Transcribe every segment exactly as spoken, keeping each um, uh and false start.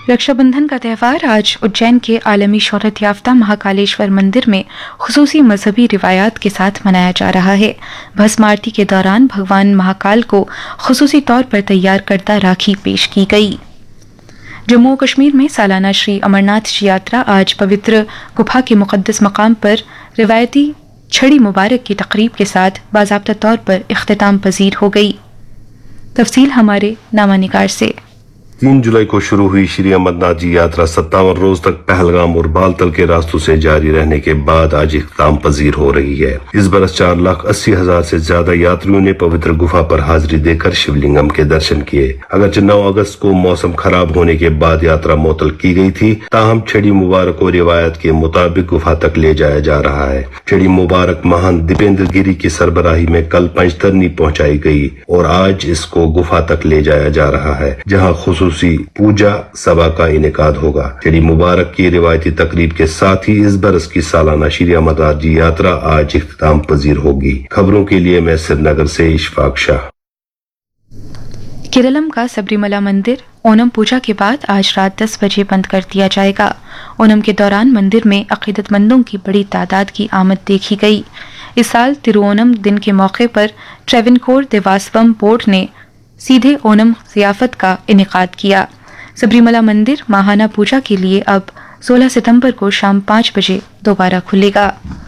रक्षाबंधन का त्यौहार आज उज्जैन के आलमी शोहरत याफ्ता महाकालेश्वर मंदिर में खुसूसी मजहबी रिवायात के साथ मनाया जा रहा है। भस्म आरती के दौरान भगवान महाकाल को खुसूसी तौर पर तैयार करदा राखी पेश की गई। जम्मू कश्मीर में सालाना श्री अमरनाथ जी यात्रा आज पवित्र गुफा के मुकद्दस मकाम पर रिवायती छड़ी मुबारक की तकरीब के साथ बाज़ाब्ता तौर पर इख्तिताम पजीर हो गई। तफसील हमारे नामानिगार से। तीन जुलाई को शुरू हुई श्री अमरनाथ जी यात्रा सत्तावन रोज तक पहलगाम और बालतल के रास्तों से जारी रहने के बाद आज इख्तिताम पजीर हो रही है। इस बरस चार लाख अस्सी हजार से ज्यादा यात्रियों ने पवित्र गुफा पर हाजिरी देकर शिवलिंगम के दर्शन किए। अगरचे नौ अगस्त को मौसम खराब होने के बाद यात्रा मुअत्तल की गई थी, ताहम छड़ी मुबारक को रिवायत के मुताबिक गुफा तक ले जाया जा रहा है। छड़ी मुबारक महान दीपेंद्र गिरी की सरबराही में कल पंचतरनी पहुंचाई गई और आज इसको गुफा तक ले जाया जा रहा है, जहां खुसूसी पूजा सभा का इनेकाद होगा। छड़ी मुबारक की रिवायती तकरीब के साथ ही इस बरस की सालाना श्री अमरनाथ जी यात्रा आज इख्तिताम पजीर होगी। खबरों के लिए मैं श्रीनगर से इशफाक शाह। केरलम का सबरीमला मंदिर ओनम पूजा के बाद आज रात दस बजे बंद कर दिया जाएगा। ओनम के दौरान मंदिर में अकीदतमंदों की बड़ी तादाद की आमद देखी गई। इस साल तिरुओनम दिन के मौके पर ट्रेवनकोर देवास्वम बोर्ड ने सीधे ओनम ज़ियाफत का इनेकाद किया। सबरीमला मंदिर माहाना पूजा के लिए अब सोलह सितंबर को शाम पाँच बजे दोबारा खुलेगा।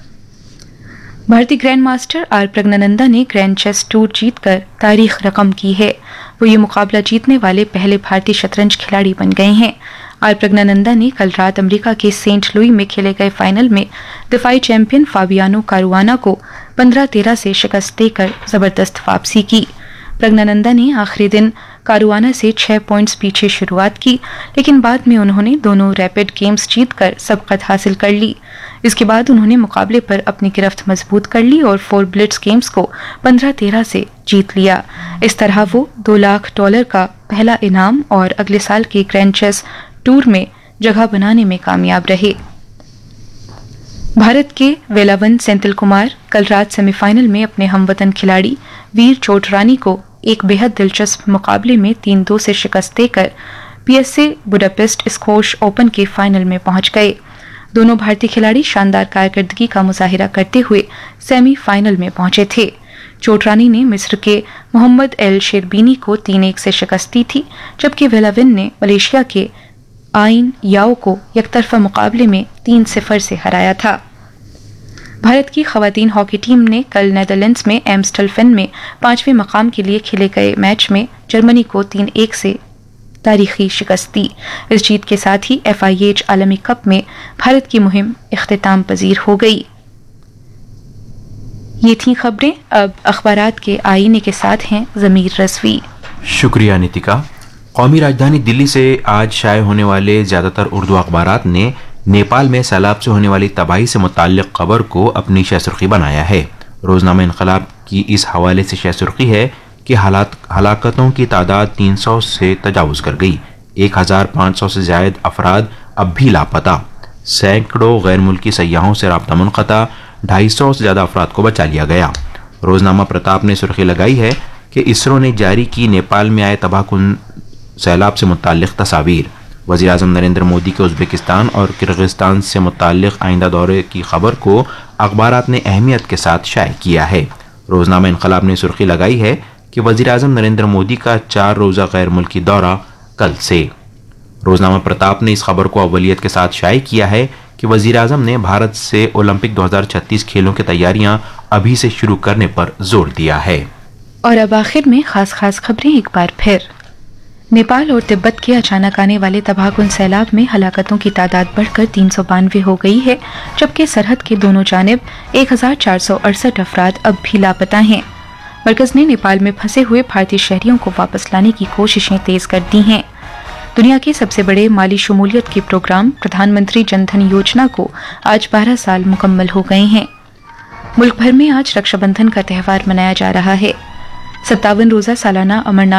भारतीय ग्रैंड मास्टर आर प्रज्ञानंदा ने ग्रैंड चेस टूर जीतकर तारीख रकम की है। वो ये मुकाबला जीतने वाले पहले भारतीय शतरंज खिलाड़ी बन गए हैं। आर प्रज्ञानंदा ने कल रात अमेरिका के सेंट लुई में खेले गए फाइनल में दिफाई चैंपियन फाबियानो कारुआना को पंद्रह तेरह से शिकस्त देकर जबरदस्त वापसी की। प्रज्ञानंदा ने आखिरी दिन कारुआना से छह पॉइंट्स पीछे शुरुआत की, लेकिन बाद में उन्होंने दोनों रैपिड गेम्स जीतकर सबकत हासिल कर ली। इसके बाद उन्होंने मुकाबले पर अपनी गिरफ्त मजबूत कर ली और फोर ब्लिट्स गेम्स को पंद्रह तेरह से जीत लिया। इस तरह वो दो लाख डॉलर का पहला इनाम और अगले साल के ग्रैंड चेस टूर में जगह बनाने में कामयाब रहे। भारत के वेलावन सेंथिल कुमार कल रात सेमीफाइनल में अपने हमवतन खिलाड़ी वीर चोटरानी को एक बेहद दिलचस्प मुकाबले में तीन दो से शिकस्त देकर पीएसए बुडापेस्ट स्क्वॉश ओपन के फाइनल में पहुंच गए। दोनों भारतीय खिलाड़ी शानदार कारकर्दगी का मुजाहिरा करते हुए सेमीफाइनल में पहुंचे थे। चोटरानी ने मिस्र के मोहम्मद एल शेरबीनी को तीन एक से शिकस्त दी थी, जबकि वेलावन ने मलेशिया के आइन याओ को एकतरफा मुकाबले में तीन सिफर से हराया था। भारत की खवातीन हॉकी टीम ने कल नेदरलैंड्स में एम्स्टलफेन में पांचवें मकाम के लिए खेले गए मैच में जर्मनी को तीन एक से तारीखी शिकस्त दी। इस जीत के साथ ही एफआईएच आलमी कप में भारत की मुहिम इख्तिताम पजीर हो गई। ये थी खबरें। अब अखबारात के आईने के साथ हैं जमीर रजवी। शुक्रिया नितिका। कौमी राजधानी दिल्ली से आज शाये होने वाले ज्यादातर उर्दू अखबारात ने नेपाल में सैलाब से होने वाली तबाही से मुताल्लिक खबर को अपनी शहसुर्खी बनाया है। रोजनामा इनकलाब की इस हवाले से शहसुर्खी है कि हालात हलाकतों की तादाद तीन सौ से तजावुज कर गई। एक हजार पाँच सौ से जायद अफराद अब भी लापता। सैकड़ों गैर मुल्की सयाहों से राब्ता मुनक़ता। ढाई सौ से ज़्यादा अफराद को बचा लिया गया। रोजनामा प्रताप ने सुर्खी लगाई है कि इसरो ने जारी की नेपाल में आए तबाहकुन सैलाब से मुताल्लिक तस्वीर। वज़ीर आज़म नरेंद्र मोदी के उज़्बेकिस्तान और किर्गिस्तान से मुताल्लिक आइंदा दौरे की खबर को अखबारात ने अहमियत के साथ शाये किया है। रोजनामा इनकलाब ने सुर्खी लगाई है कि वज़ीर आज़म नरेंद्र मोदी का चार रोज़ा गैर मुल्की दौरा कल से। रोजनामा प्रताप ने इस खबर को अव्वलियत के साथ शाये किया है कि वज़ीर आज़म ने भारत से ओलंपिक दो हज़ार छत्तीस खेलों की तैयारियां अभी से शुरू करने पर जोर दिया है। और अब आखिर में खास खास खबरें एक बार फिर। नेपाल और तिब्बत के अचानक आने वाले तबाहकुन सैलाब में हलाकतों की तादाद बढ़कर तीन सौ बानवे हो गई है, जबकि सरहद के दोनों जानिब एक हजार चार सौ अड़सठ अफराद अब भी लापता हैं। मरकज ने नेपाल में फंसे हुए भारतीय शहरियों को वापस लाने की कोशिशें तेज कर दी हैं। दुनिया के सबसे बड़े माली शमूलियत के प्रोग्राम प्रधानमंत्री जनधन योजना को आज बारह साल मुकम्मल हो गए हैं। मुल्क भर में आज रक्षाबंधन का त्यौहार मनाया जा रहा है। सत्तावन रोजा सालाना अमरनाथ